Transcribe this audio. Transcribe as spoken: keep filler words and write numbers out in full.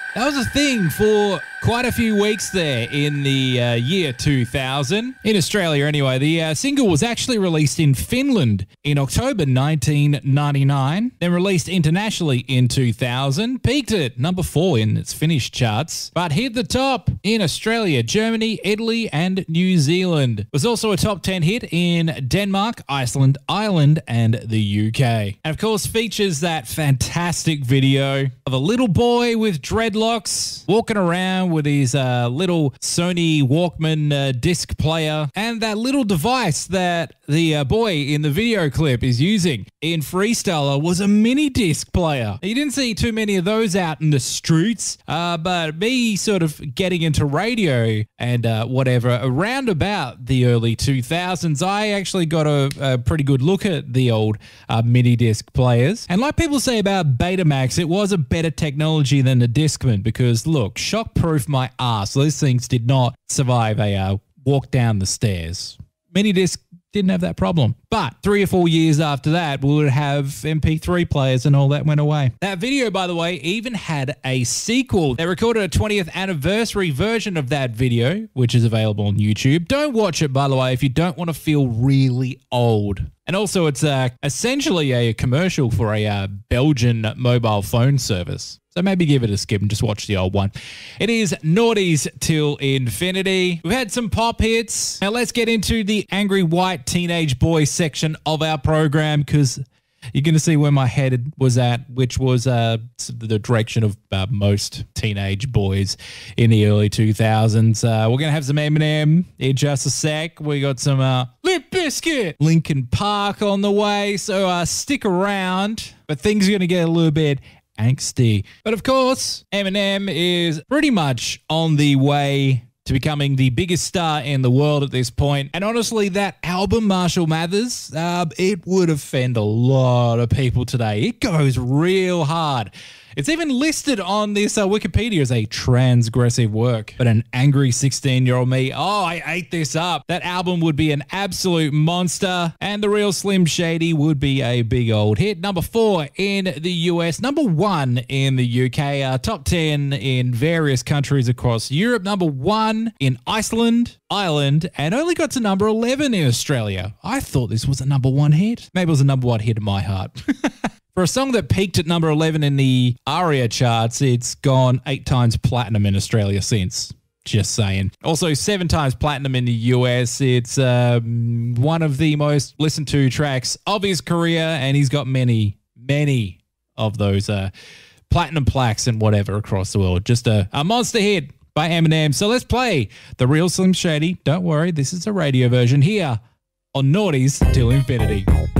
That was a thing for quite a few weeks there in the uh, year two thousand. In Australia, anyway. The uh, single was actually released in Finland in October nineteen ninety-nine, then released internationally in two thousand, peaked at number four in its Finnish charts, but hit the top in Australia, Germany, Italy, and New Zealand. It was also a top ten hit in Denmark, Iceland, Ireland, and the U K. And of course, features that fantastic video of a little boy with dreadlocks walking around with his uh, little Sony Walkman uh, disc player and that little device that the uh, boy in the video clip is using in Freestyler was a mini disc player. You didn't see too many of those out in the streets, uh, but me sort of getting into radio and uh, whatever around about the early two thousands, I actually got a, a pretty good look at the old uh, mini disc players. And like people say about Betamax, it was a better technology than the Discman because, look, shockproof my ass. Those things did not survive a uh, walk down the stairs. Mini disc didn't have that problem. But three or four years after that, we would have M P three players and all that went away. That video, by the way, even had a sequel. They recorded a twentieth anniversary version of that video, which is available on YouTube. Don't watch it, by the way, if you don't want to feel really old. And also, it's uh, essentially a commercial for a uh, Belgian mobile phone service. So maybe give it a skip and just watch the old one. It is Naughties Till Infinity. We've had some pop hits. Now let's get into the angry white teenage boy section of our program because you're going to see where my head was at, which was uh, the direction of uh, most teenage boys in the early two thousands. Uh, we're going to have some Eminem in just a sec. We got some uh, Limp Bizkit, Linkin Park on the way. So uh, stick around, but things are going to get a little bit angsty. But of course, Eminem is pretty much on the way to becoming the biggest star in the world at this point. And honestly, that album, Marshall Mathers, uh, it would offend a lot of people today. It goes real hard. It's even listed on this uh, Wikipedia as a transgressive work. But an angry sixteen-year-old me, oh, I ate this up. That album would be an absolute monster. And the real Slim Shady would be a big old hit. Number four in the U S. Number one in the U K. Uh, top ten in various countries across Europe. Number one in Iceland, Ireland, and only got to number eleven in Australia. I thought this was a number one hit. Maybe it was a number one hit in my heart. For a song that peaked at number eleven in the ARIA charts, it's gone eight times platinum in Australia since. Just saying. Also, seven times platinum in the U S. It's um, one of the most listened to tracks of his career, and he's got many, many of those uh, platinum plaques and whatever across the world. Just a, a monster hit by Eminem. So let's play the real Slim Shady. Don't worry, this is a radio version here on Naughties Till Infinity.